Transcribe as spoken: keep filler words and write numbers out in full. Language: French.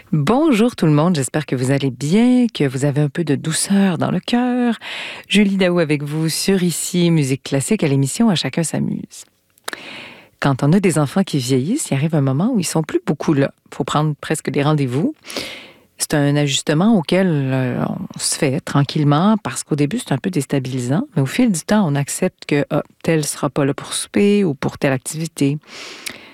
Bonjour tout le monde, j'espère que vous allez bien, que vous avez un peu de douceur dans le cœur. Julie Daou avec vous sur Ici, Musique classique à l'émission À chacun s'amuse. Quand on a des enfants qui vieillissent, il arrive un moment où ils sont plus beaucoup là. Il faut prendre presque des rendez-vous. C'est un ajustement auquel euh, on se fait tranquillement parce qu'au début, c'est un peu déstabilisant. Mais au fil du temps, on accepte que ah, tel ne sera pas là pour souper ou pour telle activité.